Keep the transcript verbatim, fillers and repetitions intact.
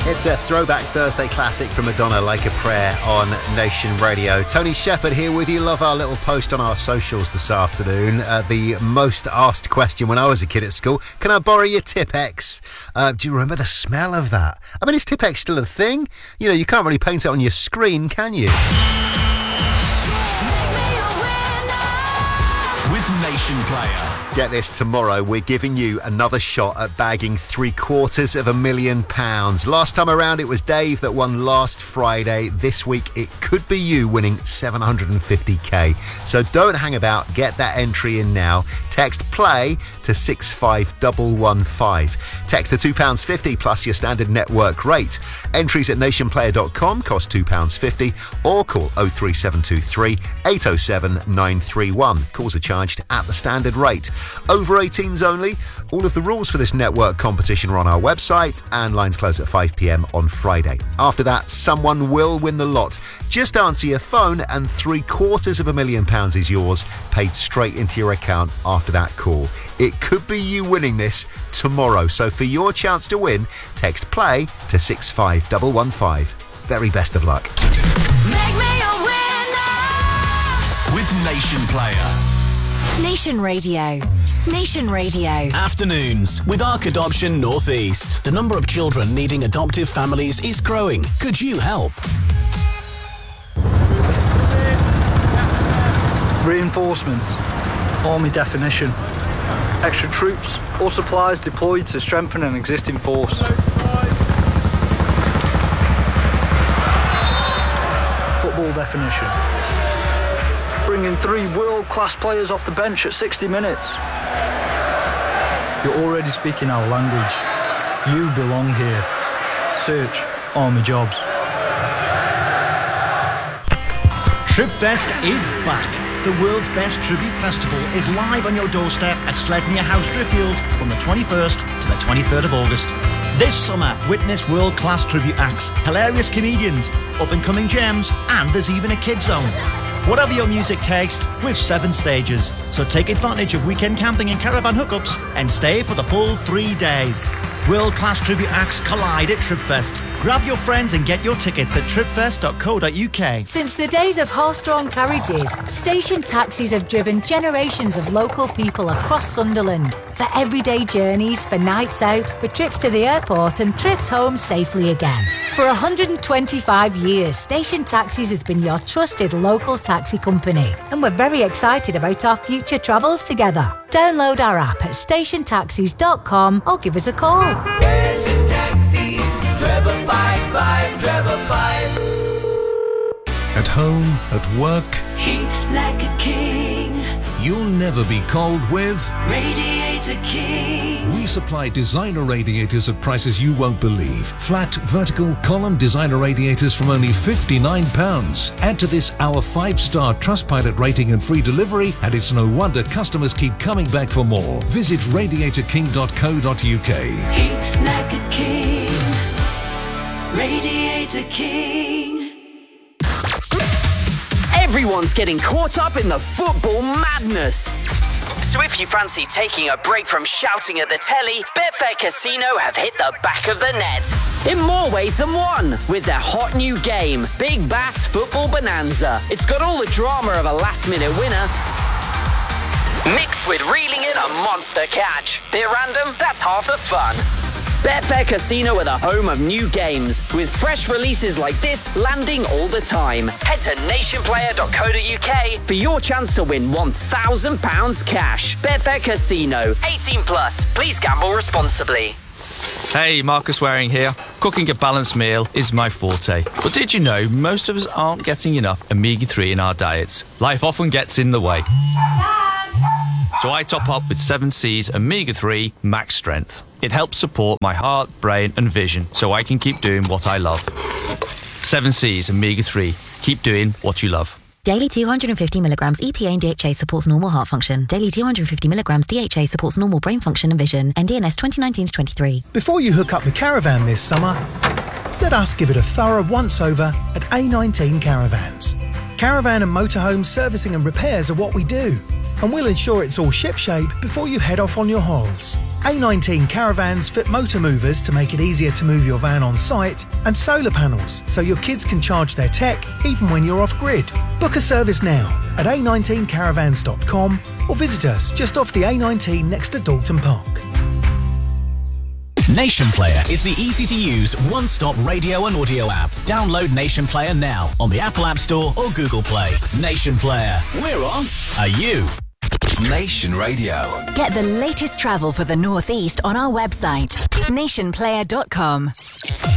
It's a throwback Thursday classic from Madonna, Like a Prayer, on Nation Radio. Tony Shepherd here with you. Love our little post on our socials this afternoon. Uh, the most asked question when I was a kid at school: can I borrow your Tipp-Ex? Uh, do you remember the smell of that? I mean, is Tipp-Ex still a thing? You know, you can't really paint it on your screen, can you? With Nation Player. Get this, tomorrow we're giving you another shot at bagging three quarters of a million pounds. Last time around it was Dave that won last Friday. This week it could be you winning seven hundred fifty k. So don't hang about, get that entry in now. Text PLAY to six five one one five. Text the two pounds fifty plus your standard network rate. Entries at nation player dot com cost two pounds fifty, or call oh three seven two three, eight oh seven, nine three one. Calls are charged at the standard rate. Over eighteens only. All of the rules for this network competition are on our website, and lines close at five p.m. on Friday. After that, someone will win the lot. Just answer your phone and three quarters of a million pounds is yours, paid straight into your account after that call. It could be you winning this tomorrow. So for your chance to win, text PLAY to six five one one five. Very best of luck. Make me a winner with Nation Player. Nation Radio. Nation Radio. Afternoons with Arc Adoption North East. The number of children needing adoptive families is growing. Could you help? Reinforcements. Army definition. Extra troops or supplies deployed to strengthen an existing force. Football definition. Bringing three world-class players off the bench at sixty minutes. You're already speaking our language. You belong here. Search Army Jobs. Tripfest is back. The world's best tribute festival is live on your doorstep at Sledney House, Driffield from the twenty-first to the twenty-third of August. This summer, witness world-class tribute acts, hilarious comedians, up-and-coming gems, and there's even a kids zone. Whatever your music taste, with seven stages. So take advantage of weekend camping and caravan hookups and stay for the full three days. World-class tribute acts collide at Tripfest. Grab your friends and get your tickets at tripfest dot co dot uk. Since the days of horse-drawn carriages, station taxis have driven generations of local people across Sunderland. For everyday journeys, for nights out, for trips to the airport and trips home safely again. For one hundred twenty-five years, Station Taxis has been your trusted local taxi company. And we're very excited about our future travels together. Download our app at station taxis dot com or give us a call. Station Taxis, treble five five, treble five. At home, at work, Heat like a king. you'll never be cold with Radiator King. We supply designer radiators at prices you won't believe. Flat, vertical, column designer radiators from only fifty-nine pounds. Add to this our five-star Trustpilot rating and free delivery, and it's no wonder customers keep coming back for more. Visit radiator king dot co dot uk. Heat like a king. Radiator King. Everyone's getting caught up in the football madness. So if you fancy taking a break from shouting at the telly, Betfair Casino have hit the back of the net. In more ways than one, with their hot new game, Big Bass Football Bonanza. It's got all the drama of a last-minute winner, mixed with reeling in a monster catch. Bit random? That's half the fun. Betfair Casino are the home of new games, with fresh releases like this landing all the time. Head to nation player dot co dot uk for your chance to win one thousand pounds cash. Betfair Casino, eighteen plus. Please gamble responsibly. Hey, Marcus Waring here. Cooking a balanced meal is my forte. But did you know most of us aren't getting enough omega three in our diets? Life often gets in the way. So I top up with seven C's omega three Max Strength. It helps support my heart, brain and vision so I can keep doing what I love. seven C's omega three. Keep doing what you love. Daily two hundred fifty milligrams E P A and D H A supports normal heart function. Daily two hundred fifty milligrams D H A supports normal brain function and vision. N D N S twenty nineteen to twenty-three. Before you hook up the caravan this summer, let us give it a thorough once-over at A nineteen Caravans. Caravan and motorhome servicing and repairs are what we do, and we'll ensure it's all shipshape before you head off on your hauls. A nineteen Caravans fit motor movers to make it easier to move your van on site, and solar panels so your kids can charge their tech even when you're off grid. Book a service now at a nineteen caravans dot com or visit us just off the A nineteen next to Dalton Park. Nation Player is the easy-to-use, one-stop radio and audio app. Download Nation Player now on the Apple App Store or Google Play. Nation Player. We're on. Are you? Nation Radio. Get the latest travel for the North East on our website, nation player dot com.